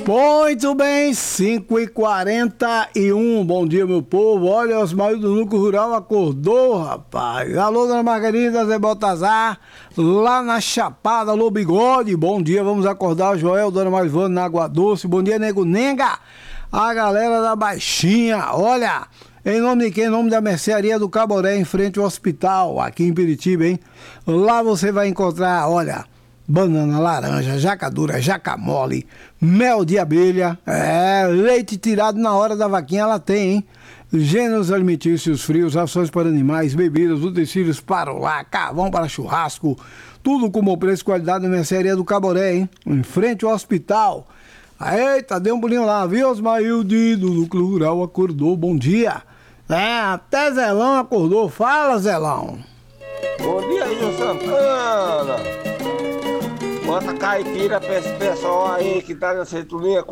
Muito bem, 5h41. Bom dia, meu povo. Olha, os maridos do Núcleo Rural acordou, rapaz. Alô, dona Margarida, Zé Baltazar, lá na Chapada, alô, Bigode. Bom dia, vamos acordar o Joel, dona Marivana, na Água Doce. Bom dia, Nego Nenga, a galera da Baixinha. Olha, em nome de quem? Em nome da Mercearia do Caboré, em frente ao hospital, aqui em Piritiba, hein? Lá você vai encontrar, olha, banana, laranja, jacadura, jacamole, mel de abelha, leite tirado na hora da vaquinha, ela tem, hein? Gêneros alimentícios frios, rações para animais, bebidas, utensílios para o lar, carvão para churrasco, tudo com bom preço e qualidade na Mercearia do Caboré, hein? Em frente ao hospital. Eita, deu um pulinho lá, viu? Osmailde do Núcleo Rural acordou, bom dia. Até Zelão acordou, fala, Zelão. Bom dia, Ilho Santana. Bota caipira pra esse pessoal aí que tá na sintonia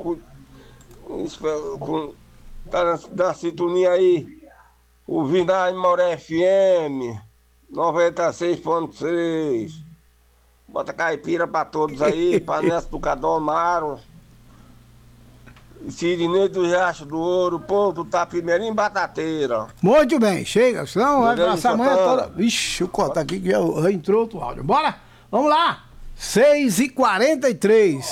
tá na sintonia aí, ouvindo a Imoré FM 96.6. Bota caipira pra todos aí, pra Nessa do Cadomaro, Sirinei do Riacho do Ouro, Ponto tá primeiro em Batateira. Muito bem, chega, senão vai passar a manhã Santana. toda. Ixi, o corta aqui que já entrou outro áudio. Bora, vamos lá. 6h43.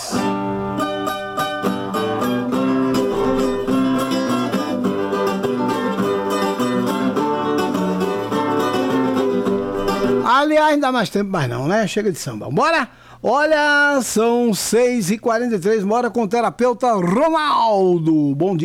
Aliás, não dá mais tempo mais não, né? Chega de samba. Bora? Olha, são 6h43. Bora com o terapeuta Ronaldo. Bom dia.